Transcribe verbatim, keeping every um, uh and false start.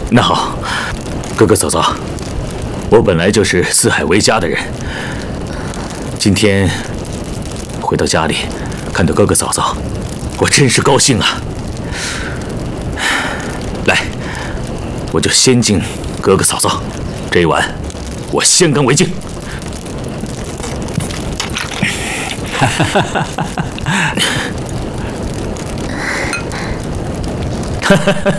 那好，哥哥嫂嫂，我本来就是四海为家的人，今天回到家里，看到哥哥嫂嫂，我真是高兴啊！来，我就先敬哥哥嫂嫂，这一碗我先干为敬。哈哈哈哈哈！哈哈哈。